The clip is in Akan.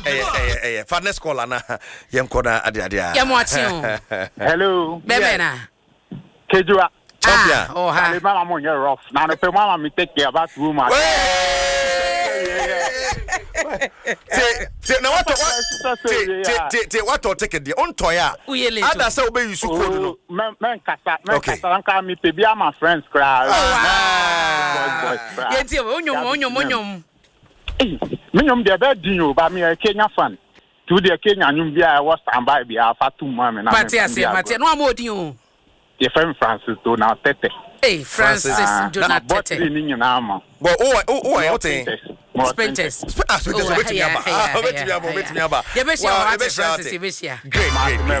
Fatness call ana yenkoda ade. Hello. Bebena. Kejua. Champion. Oh, hi. Mama mo you rough. Na no pe mama me take care about room. Na what take it on toya. Ada say obey you su code no. Men kasa nka me pe bia my friends cry. Yenti onyom. Minyom de be din o ba me Kenya fan. To the Kenya nyum bia was standby bia fatu mama na. Matia no amodin o. Your friend Francis Donald Tete. Hey, Francis Donald Tete. But what thing? Sprinters. Great.